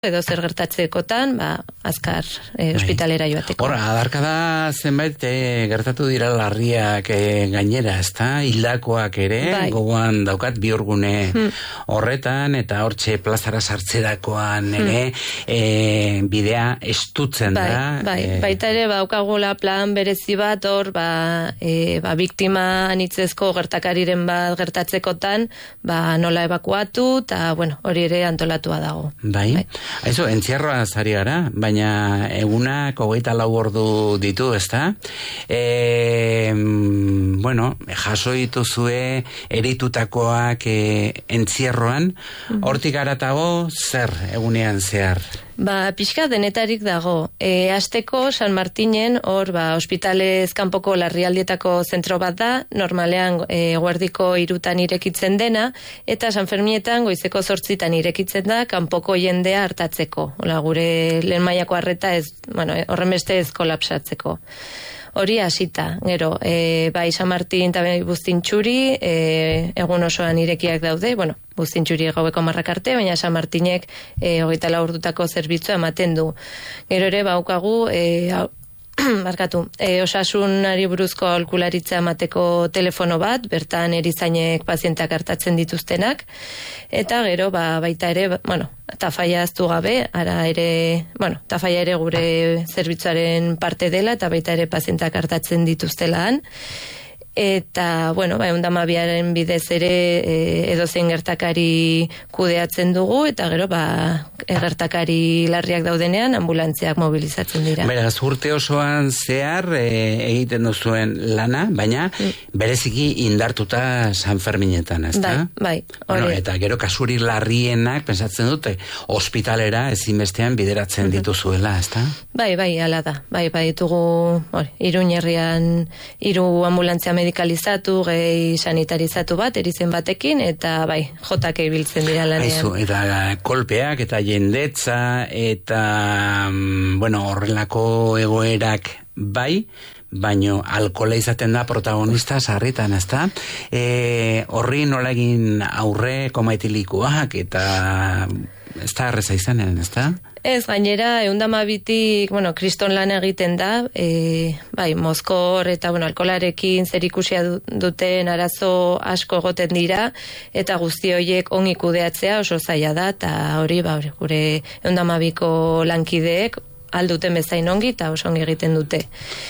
edo zer gertatzekotan, azkar ospitalera joateko. Hora, adarkada zenbait gertatu dira larriak gainera, ezta? Hildakoak ere, gogoan daukat biurgune horretan, eta hortxe plazara sartzerakoan ere, bidea estutzen da. Baita ere, baukagula plan berezi bat, hor, biktima anitzezko gertakariren bat gertatzekotan, nola evakuatu, eta, hori ere antolatua dago. Aizu, entzierroa zari gara, baina egunak 24 ordu ditu, ezta? Jaso dituzue eritutakoak entzierroan, hortik haratago zer egunean zehar? Pixka denetarik dago. Asteko San Martinen, hor, ospitalez kanpoko larrialdietako zentro bat da, normalean guardiko 3 irekitzen dena, eta San Ferminetan goizeko 8 irekitzen da, kanpoko jendea hartatzeko. Gure lehen mailako arreta horren beste ez kolapsatzeko. Hori hasita, gero, bai San Martin eta bai Buztintxuri, egun osoan irekiak daude, Buztintxuri gaueko 10 arte, baina San Martinek 24 ordutako zerbitzua ematen du. Gero ere, baukagu, osasunari buruzko aholkularitza emateko telefono bat, bertan erizainek pazienteak hartatzen dituztenak, eta gero baita ere, tafaia aztu gabe, tafaia ere gure zerbitzuaren parte dela, eta baita ere pazienteak hartatzen dituztelaan, eta, eundamabiaren bidez ere edozein gertakari kudeatzen dugu, eta gero, gertakari larriak daudenean ambulantziak mobilizatzen dira. Beraz, urte osoan zehar egiten duzuen lana, baina bereziki indartuta San Ferminetan, ezta? Bai. Eta gero kasuri larrienak, pensatzen dute, ospitalera ezinbestean bideratzen dituzuela, ezta? Bai, ala da. Bai, ditugu Irun herrian 3 ambulantzia medikalizatu, gehi sanitarizatu bat, erizen batekin, eta jotak ibiltzen dira lanean. Eta kolpeak, eta jendetza, eta horrelako egoerak baino alkohola izaten da protagonista sarritan, ezta? Horri nola egin aurre komaitilikoak, eta ez da erreza izanen, ezta? Ez, gainera, 112tik, kriston lan egiten da, mozkor eta, alkolarekin zerikusia duten arazo asko egoten dira, eta guzti horiek ongi kudeatzea oso zaila da, eta hori, gure 112ko lankideek alduten bezain ongi, eta oso ongi egiten dute.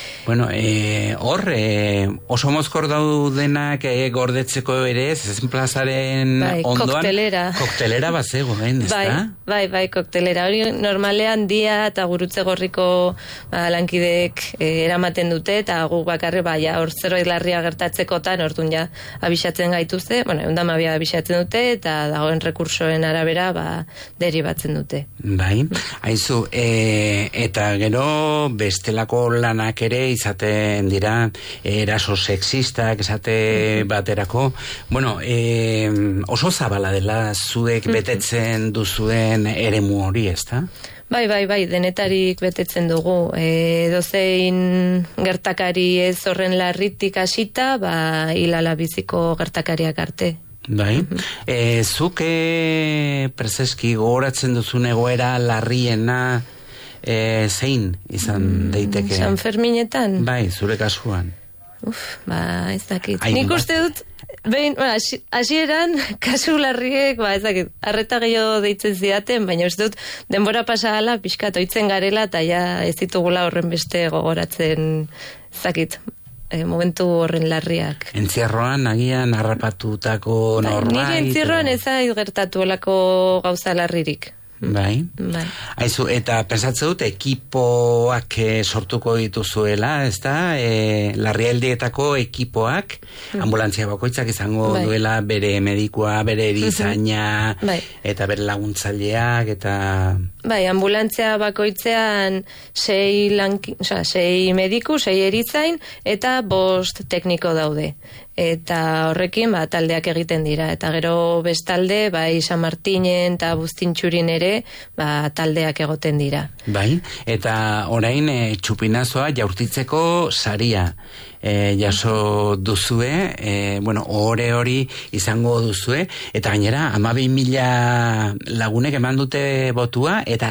Hor, oso mozkor daudenak gordetzeko ere, zezen plazaren ondoan... Koktelera bat zegoen, ez da? Bai, koktelera. Hori normalean dia eta gurutze gorriko lankideek eramaten dute, eta guk bakarri, hor zerbait larria gertatzekotan, orduan abisatzen gaituzte, 112 abisatzen dute, eta dagoen rekursoen arabera, deribatzen dute. Bai, haizu, eta gero bestelako lanak ere izaten dira eraso sexistak esate baterako. Oso zabala dela zuek betetzen duzuen eremu hori, ezta? Bai, denetarik betetzen dugu. Dozein gertakari ez horren larritik hasita, hilala biziko gertakariak arte. Bai, zuk prezeski gogoratzen duzun egoera larriena zein izan daiteke? San Ferminetan? Bai, zure kasuan. Ez dakit. Nik uste dut, hasieran kasu larriek, ez dakit, arreta gehiago deitzen zidaten, baina uste dut, denbora pasahala, pixkat oitzen garela, eta ez ditugula horren beste gogoratzen, ez dakit, momentu horren larriak. Entzierroan, agian, harrapatutako norbait? Nire entzierroan ez gertatu olako gauza larririk. Bai. Aizu, eta pensatzen dut ekipoak sortuko dituzuela, ez da? Larrialdietako ekipoak, ambulantzia bakoitzak izango duela bere medikua, bere erizaina, eta bere laguntzaileak, eta... Bai, ambulantzia bakoitzean 6 mediku, 6 erizain, eta 5 tekniko daude. Eta horrekin taldeak egiten dira, eta gero bestalde San Martinen eta Buztintxurin ere taldeak egoten dira. Bai, eta orain txupinazoa jaurtitzeko saria jaso duzue, bueno, ohore hori izango duzue, eta gainera 12.000 lagunek eman dute botua, eta